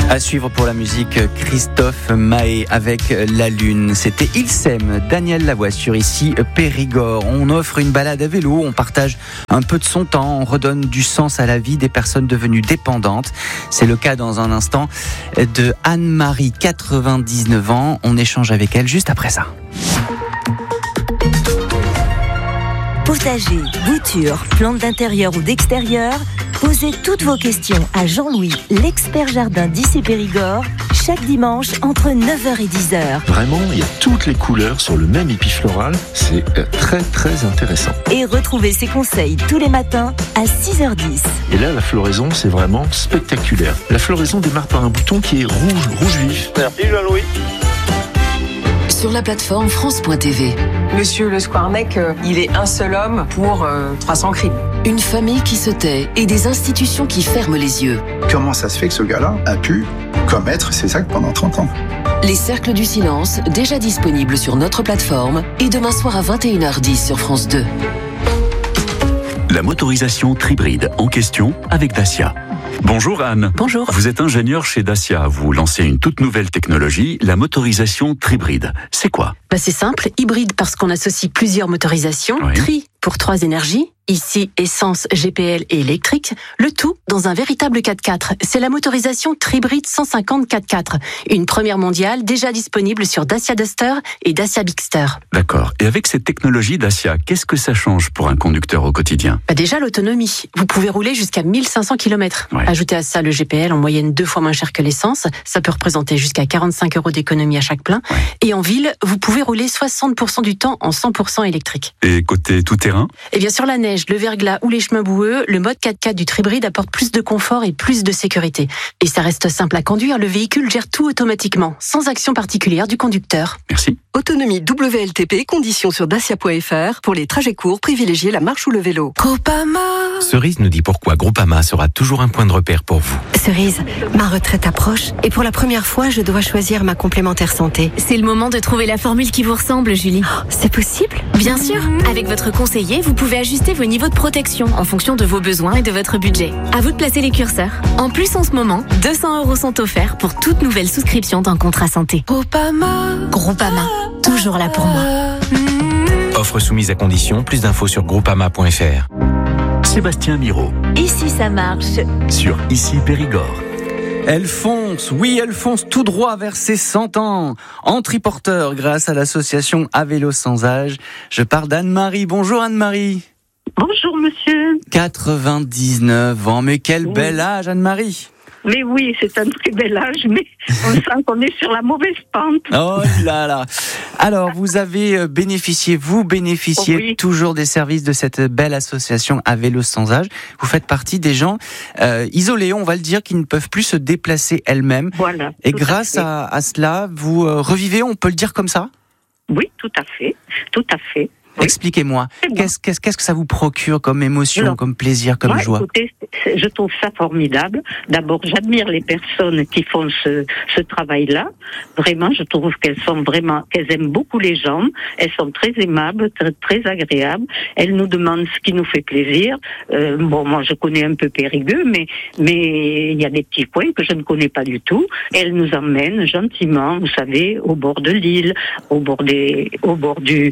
À suivre pour la musique, Christophe Mahé avec La Lune. C'était Il s'aime, Daniel Lavoie sur ici Périgord. On offre une balade à vélo, on partage un peu de son temps, on redonne du sens à la vie des personnes devenues dépendantes. C'est le cas dans un instant de Anne-Marie, 99 ans. On échange avec elle juste après ça. Potager, bouture, plantes d'intérieur ou d'extérieur, posez toutes vos questions à Jean-Louis, l'expert jardin d'Issy Périgord, chaque dimanche entre 9h et 10h. Vraiment, il y a toutes les couleurs sur le même épi floral, c'est très très intéressant. Et retrouvez ses conseils tous les matins à 6h10. Et là, la floraison, c'est vraiment spectaculaire. La floraison démarre par un bouton qui est rouge vif. Merci Jean-Louis. Sur la plateforme France.tv. Monsieur Le Squarnec, il est un seul homme pour 300 crimes. Une famille qui se tait et des institutions qui ferment les yeux. Comment ça se fait que ce gars-là a pu commettre ces actes pendant 30 ans ? Les Cercles du Silence, déjà disponibles sur notre plateforme, et demain soir à 21h10 sur France 2. La motorisation Tribride en question avec Dacia. Bonjour Anne. Bonjour. Vous êtes ingénieure chez Dacia. Vous lancez une toute nouvelle technologie, la motorisation Tribride. C'est quoi ? C'est simple, hybride parce qu'on associe plusieurs motorisations, Oui. Tri pour 3 énergies, ici essence, GPL et électrique, le tout dans un véritable 4x4. C'est la motorisation Tribride 150 4x4, une première mondiale déjà disponible sur Dacia Duster et Dacia Bigster. D'accord. Et avec cette technologie Dacia, qu'est-ce que ça change pour un conducteur au quotidien ? Déjà l'autonomie, vous pouvez rouler jusqu'à 1500 km. Ouais. Ajoutez à ça le GPL en moyenne 2 fois moins cher que l'essence, ça peut représenter jusqu'à 45 € d'économie à chaque plein. Ouais. Et en ville, vous pouvez rouler 60% du temps en 100% électrique. Et côté tout-terrain ? Et bien sur la neige, le verglas ou les chemins boueux, le mode 4x4 du Tribride apporte plus de confort et plus de sécurité. Et ça reste simple à conduire, le véhicule gère tout automatiquement, sans action particulière du conducteur. Merci. Autonomie WLTP, conditions sur dacia.fr. Pour les trajets courts, privilégiez la marche ou le vélo. Cerise nous dit pourquoi Groupama sera toujours un point de repère pour vous. Cerise, ma retraite approche et pour la première fois, je dois choisir ma complémentaire santé. C'est le moment de trouver la formule qui vous ressemble, Julie. C'est possible ? Bien sûr, avec votre conseiller, vous pouvez ajuster vos niveaux de protection en fonction de vos besoins et de votre budget. À vous de placer les curseurs. En plus, en ce moment, 200 € sont offerts pour toute nouvelle souscription d'un contrat santé. Groupama, toujours là pour moi. Offre soumise à condition, plus d'infos sur groupama.fr. Sébastien Miro Ici ça marche. sur Ici Périgord. Elle fonce, oui, elle fonce tout droit vers ses 100 ans. En triporteur grâce à l'association À Vélo Sans Âge. Je parle d'Anne-Marie. Bonjour Anne-Marie. Bonjour monsieur. 99 ans, mais quel bel âge Anne-Marie. Mais oui, c'est un très bel âge, mais on sent qu'on est sur la mauvaise pente. Oh là là. Alors, vous bénéficiez toujours des services de cette belle association À Vélo Sans Âge. Vous faites partie des gens isolés, on va le dire, qui ne peuvent plus se déplacer elles-mêmes. Voilà. Et grâce à cela, vous revivez, on peut le dire comme ça ? Oui, tout à fait. Oui. Expliquez-moi, qu'est-ce que ça vous procure comme émotion, comme plaisir, comme joie ? Écoutez, je trouve ça formidable. D'abord, j'admire les personnes qui font ce travail-là. Vraiment, je trouve qu'elles aiment beaucoup les gens. Elles sont très aimables, très, très agréables. Elles nous demandent ce qui nous fait plaisir. Moi, je connais un peu Périgueux, mais il y a des petits coins que je ne connais pas du tout. Elles nous emmènent gentiment, vous savez, au bord de l'île, au bord du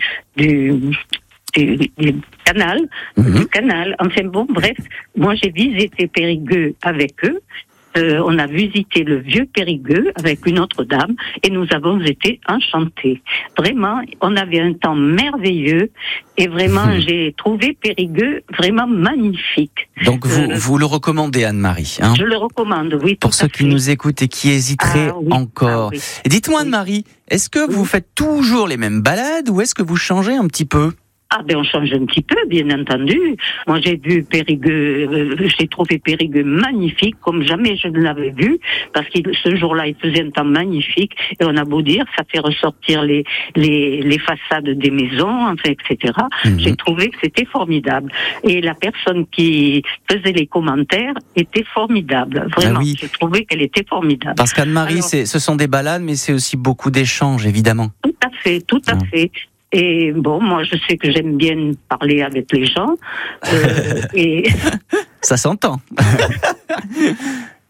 canal, du canal. Enfin bon, bref, moi j'ai visité Périgueux avec eux. On a visité le vieux Périgueux avec une autre dame et nous avons été enchantés. Vraiment, on avait un temps merveilleux et vraiment j'ai trouvé Périgueux vraiment magnifique. Donc vous le recommandez Anne-Marie, hein ? Je le recommande, oui. Pour ceux qui nous écoutent et qui hésiteraient encore. Oui. Et dites-moi Anne-Marie, est-ce que vous faites toujours les mêmes balades ou est-ce que vous changez un petit peu ? On change un petit peu, bien entendu. Moi, j'ai vu Périgueux, j'ai trouvé Périgueux magnifique, comme jamais je ne l'avais vu, parce que ce jour-là, il faisait un temps magnifique, et on a beau dire, ça fait ressortir les façades des maisons, enfin, etc. J'ai trouvé que c'était formidable. Et la personne qui faisait les commentaires était formidable. Vraiment, j'ai trouvé qu'elle était formidable. Parce qu'Anne-Marie, ce sont des balades, mais c'est aussi beaucoup d'échanges, évidemment. Tout à fait. Et bon, moi, je sais que j'aime bien parler avec les gens. Et ça s'entend.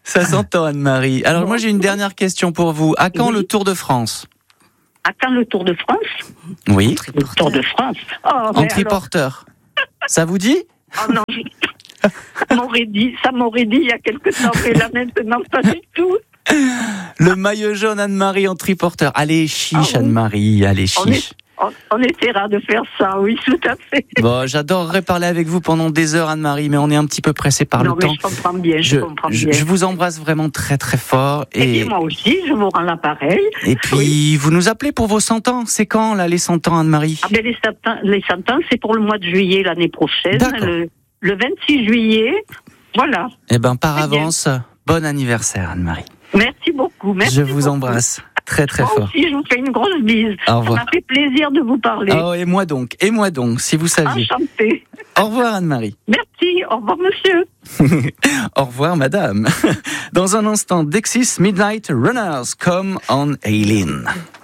Ça s'entend, Anne-Marie. Alors moi j'ai une dernière question pour vous. À quand le Tour de France ? À quand le Tour de France ? Oui. Le Tour de France. Oh, en triporteur. Ça vous dit ? Oh non, ça m'aurait dit il y a quelque temps, mais là maintenant pas du tout. Le maillot jaune, Anne-Marie, en triporteur. Allez, chiche, Anne-Marie, allez, chiche. On essaiera de faire ça, oui, tout à fait. Bon, j'adorerais parler avec vous pendant des heures, Anne-Marie, mais on est un petit peu pressé par le temps. Non, mais je comprends bien, je comprends bien. Je vous embrasse vraiment très très fort. Et moi aussi, je vous rends l'appareil. Et puis, vous nous appelez pour vos 100 ans. C'est quand, là, les 100 ans, Anne-Marie ? Ah ben, les 100 ans, c'est pour le mois de juillet l'année prochaine. Le 26 juillet, voilà. Eh ben, par avance, bon anniversaire, Anne-Marie. Merci beaucoup. Merci je vous embrasse très très fort. Moi aussi, je vous fais une grosse bise. Au revoir. Ça m'a fait plaisir de vous parler. Oh, et moi donc, si vous saviez. Enchantée. Au revoir, Anne-Marie. Merci, au revoir, monsieur. Au revoir, madame. Dans un instant, Dexys Midnight Runners, Come on Aileen.